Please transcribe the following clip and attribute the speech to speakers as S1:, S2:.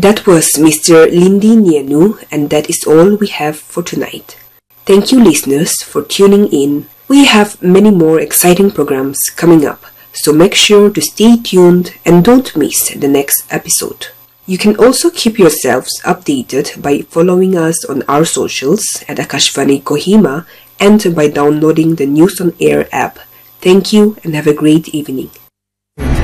S1: That was Mr. Lindy Nianu, and that is all we have for tonight. Thank you, listeners, for tuning in. We have many more exciting programs coming up, so make sure to stay tuned and don't miss the next episode. You can also keep yourselves updated by following us on our socials at Akashvani Kohima and by downloading the News on Air app. Thank you and have a great evening.